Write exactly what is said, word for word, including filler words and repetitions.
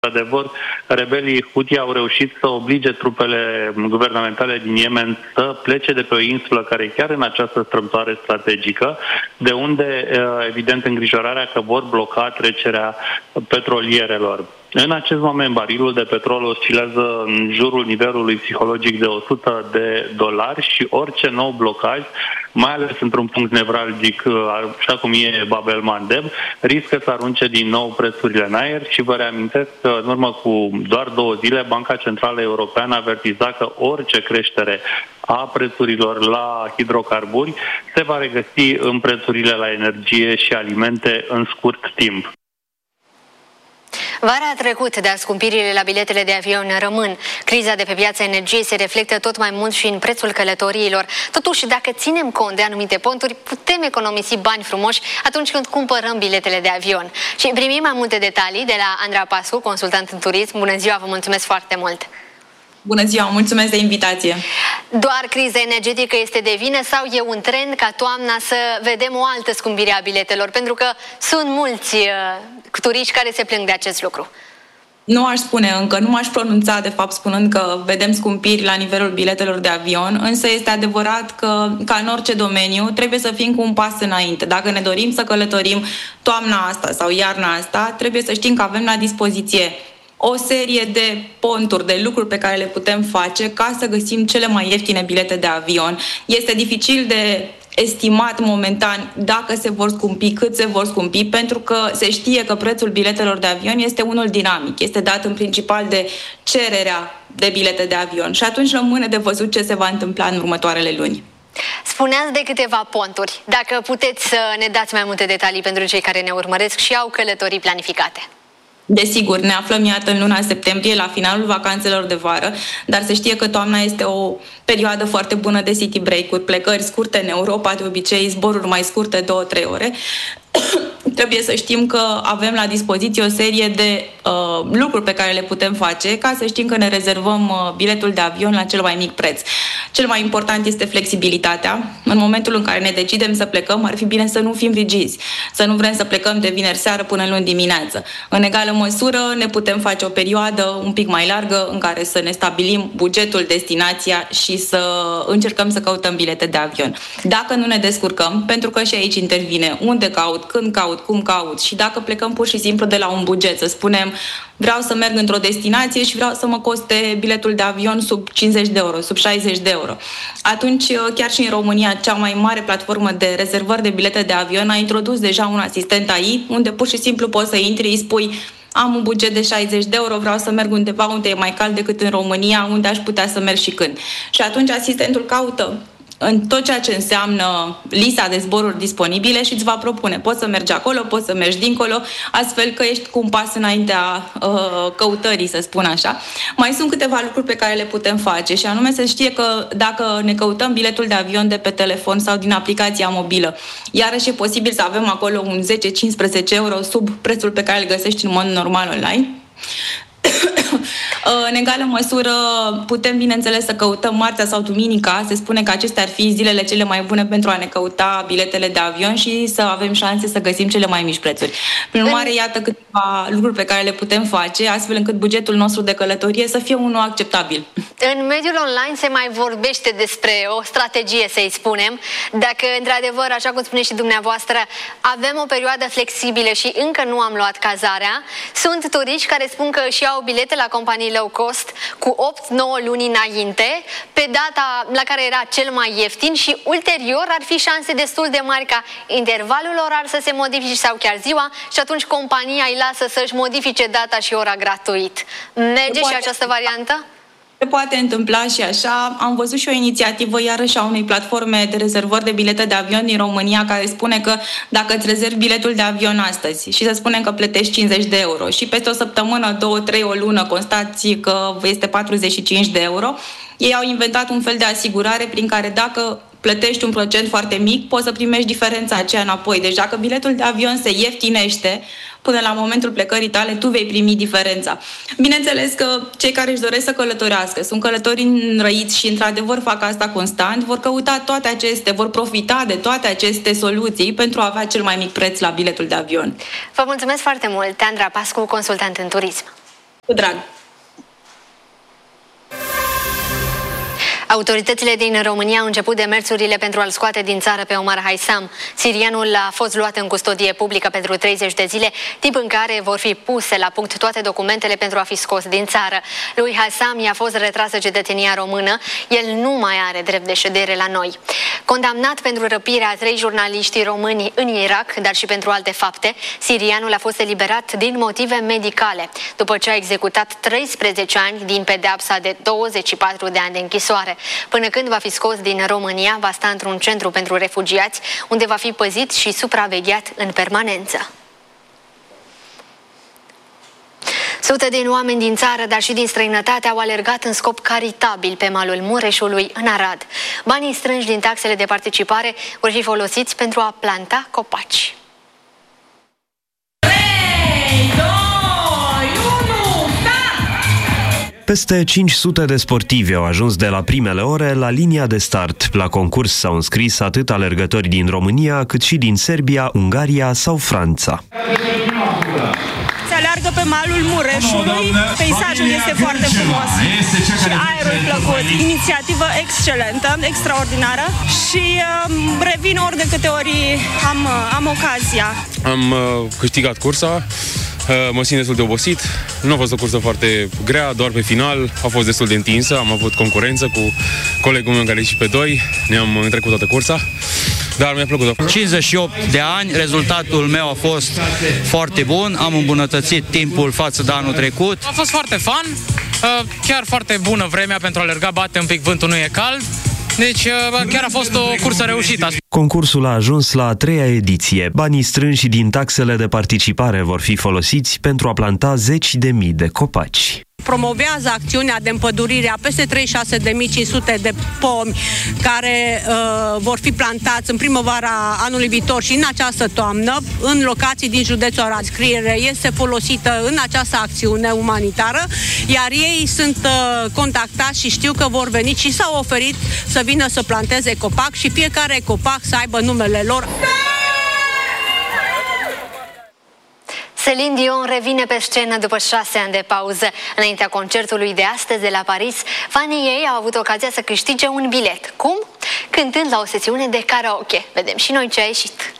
Adevăr, rebelii Houthi au reușit să oblige trupele guvernamentale din Yemen să plece de pe o insulă care e chiar în această strâmtoare strategică, de unde, evident, îngrijorarea că vor bloca trecerea petrolierelor. În acest moment, barilul de petrol oscilează în jurul nivelului psihologic de o sută de dolari și orice nou blocaj, mai ales într-un punct nevralgic, așa cum e Bab el-Mandeb, riscă să arunce din nou prețurile în aer și vă reamintesc că în urmă cu doar două zile, Banca Centrală Europeană avertiza că orice creștere a prețurilor la hidrocarburi se va regăsi în prețurile la energie și alimente în scurt timp. Vara a trecut, dar scumpirile la biletele de avion rămân. Criza de pe piața energiei se reflectă tot mai mult și în prețul călătoriilor. Totuși, dacă ținem cont de anumite ponturi, putem economisi bani frumoși atunci când cumpărăm biletele de avion. Și primim mai multe detalii de la Andra Pascu, consultant în turism. Bună ziua, vă mulțumesc foarte mult! Bună ziua, mulțumesc de invitație! Doar criza energetică este de vină sau e un trend ca toamna să vedem o altă scumpire a biletelor? Pentru că sunt mulți uh, turiști care se plâng de acest lucru. Nu aș spune încă, nu m-aș pronunța de fapt spunând că vedem scumpiri la nivelul biletelor de avion, însă este adevărat că, ca în orice domeniu, trebuie să fim cu un pas înainte. Dacă ne dorim să călătorim toamna asta sau iarna asta, trebuie să știm că avem la dispoziție o serie de ponturi, de lucruri pe care le putem face ca să găsim cele mai ieftine bilete de avion. Este dificil de estimat momentan dacă se vor scumpi, cât se vor scumpi, pentru că se știe că prețul biletelor de avion este unul dinamic, este dat în principal de cererea de bilete de avion și atunci rămâne de văzut ce se va întâmpla în următoarele luni. Spuneați de câteva ponturi. Dacă puteți să ne dați mai multe detalii pentru cei care ne urmăresc și au călătorii planificate. Desigur, ne aflăm iată în luna septembrie, la finalul vacanțelor de vară, dar se știe că toamna este o perioadă foarte bună de city break-uri, plecări scurte în Europa, de obicei zboruri mai scurte, două-trei ore. Trebuie să știm că avem la dispoziție o serie de uh, lucruri pe care le putem face ca să știm că ne rezervăm uh, biletul de avion la cel mai mic preț. Cel mai important este flexibilitatea. În momentul în care ne decidem să plecăm, ar fi bine să nu fim rigizi, să nu vrem să plecăm de vineri seară până luni dimineață. În egală măsură ne putem face o perioadă un pic mai largă în care să ne stabilim bugetul, destinația și să încercăm să căutăm bilete de avion. Dacă nu ne descurcăm, pentru că și aici intervine unde caut, când caut, cum caut și dacă plecăm pur și simplu de la un buget, să spunem vreau să merg într-o destinație și vreau să mă coste biletul de avion sub cincizeci de euro, sub șaizeci de euro. Atunci, chiar și în România, cea mai mare platformă de rezervări de bilete de avion a introdus deja un asistent A I, unde pur și simplu poți să intri, îi spui am un buget de șaizeci de euro, vreau să merg undeva unde e mai cald decât în România, unde aș putea să merg și când. Și atunci asistentul caută în tot ceea ce înseamnă lista de zboruri disponibile și îți va propune. Poți să mergi acolo, poți să mergi dincolo, astfel că ești cu un pas înaintea uh, căutării, să spun așa. Mai sunt câteva lucruri pe care le putem face și anume să știe că dacă ne căutăm biletul de avion de pe telefon sau din aplicația mobilă, iarăși e posibil să avem acolo un zece-cincisprezece euro sub prețul pe care îl găsești în mod normal online. În egală măsură putem, bineînțeles, să căutăm marțea sau duminica. Se spune că acestea ar fi zilele cele mai bune pentru a ne căuta biletele de avion și să avem șanse să găsim cele mai mici prețuri. Prin urmare, iată câteva lucruri pe care le putem face, astfel încât bugetul nostru de călătorie să fie unul acceptabil. În mediul online se mai vorbește despre o strategie, să-i spunem. Dacă, într-adevăr, așa cum spuneți și dumneavoastră, avem o perioadă flexibilă și încă nu am luat cazarea, sunt turiști care spun că își iau bilete la companii low cost cu opt nouă luni înainte, pe data la care era cel mai ieftin și ulterior ar fi șanse destul de mari ca intervalul orar să se modifice sau chiar ziua și atunci compania îi lasă să-și modifice data și ora gratuit. Merge și această variantă? Se poate întâmpla și așa. Am văzut și o inițiativă iarăși a unei platforme de rezervări de bilete de avion din România care spune că dacă îți rezervi biletul de avion astăzi și să spunem că plătești cincizeci de euro și peste o săptămână, două, trei, o lună constați că este patruzeci și cinci de euro, ei au inventat un fel de asigurare prin care dacă plătești un procent foarte mic, poți să primești diferența aceea înapoi. Deci dacă biletul de avion se ieftinește, până la momentul plecării tale, tu vei primi diferența. Bineînțeles că cei care își doresc să călătorească, sunt călători înrăiți și într-adevăr fac asta constant, vor căuta toate aceste, vor profita de toate aceste soluții pentru a avea cel mai mic preț la biletul de avion. Vă mulțumesc foarte mult, Andra Pascu, consultant în turism. Cu drag. Autoritățile din România au început demersurile pentru a-l scoate din țară pe Omar Haisam. Sirianul a fost luat în custodie publică pentru treizeci de zile, timp în care vor fi puse la punct toate documentele pentru a fi scos din țară. Lui Haisam i-a fost retrasă cetățenia română, el nu mai are drept de ședere la noi. Condamnat pentru răpirea a trei jurnaliști români în Irak, dar și pentru alte fapte, sirianul a fost eliberat din motive medicale, după ce a executat treisprezece ani din pedeapsa de douăzeci și patru de ani de închisoare. Până când va fi scos din România, va sta într-un centru pentru refugiați, unde va fi păzit și supravegheat în permanență. Sute de oameni din țară, dar și din străinătate, au alergat în scop caritabil pe malul Mureșului, în Arad. Banii strânși din taxele de participare vor fi folosiți pentru a planta copaci. Peste cinci sute de sportivi au ajuns de la primele ore la linia de start. La concurs s-au înscris atât alergători din România, cât și din Serbia, Ungaria sau Franța. Se aleargă pe malul Mureșului, peisajul este foarte frumos și aerul plăcut. Inițiativă excelentă, extraordinară și uh, revin ori de câte ori am, am ocazia. Am uh, câștigat cursa. Mă simt destul de obosit, nu a fost o cursă foarte grea, doar pe final a fost destul de întinsă, am avut concurență cu colegul meu care e și pe doi, ne-am întrecut toată cursa, dar mi-a plăcut. cincizeci și opt de ani, rezultatul meu a fost foarte bun, am îmbunătățit timpul față de anul trecut. A fost foarte fun, chiar foarte bună vremea pentru a alerga, bate un pic vântul, nu e cald. Deci chiar a fost o cursă reușită. Concursul a ajuns la a treia ediție. Banii strânși din taxele de participare vor fi folosiți pentru a planta zeci de mii de copaci. Promovează acțiunea de împădurire a peste treizeci și șase de mii cinci sute de pomi care uh, vor fi plantați în primăvara anului viitor și în această toamnă, în locații din județul Arad. Scriere este folosită în această acțiune umanitară, iar ei sunt uh, contactați și știu că vor veni și s-au oferit să vină să planteze copac și fiecare copac să aibă numele lor. Celine Dion revine pe scenă după șase ani de pauză. Înaintea concertului de astăzi de la Paris, fanii ei au avut ocazia să câștige un bilet. Cum? Cântând la o sesiune de karaoke. Vedem și noi ce a ieșit.